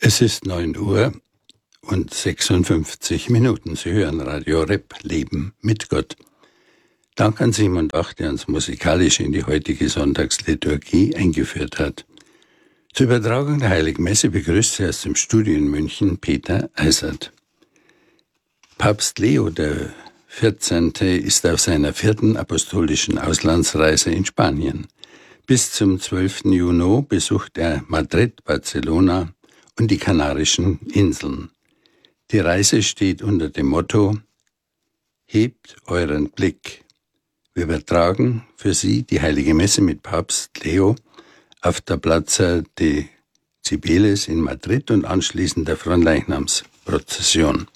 Es ist 9 Uhr und 56 Minuten. Sie hören Radio Rep, Leben mit Gott. Dank an Simon Bach, der uns musikalisch in die heutige Sonntagsliturgie eingeführt hat. Zur Übertragung der Heiligen Messe begrüßt Sie aus dem Studio in München Peter Eisert. Papst Leo XIV. Ist auf seiner 4. apostolischen Auslandsreise in Spanien. Bis zum 12. Juni besucht er Madrid, Barcelona und die Kanarischen Inseln. Die Reise steht unter dem Motto: Hebt euren Blick. Wir übertragen für Sie die Heilige Messe mit Papst Leo auf der Plaza de Cibeles in Madrid und anschließend der Fronleichnamsprozession.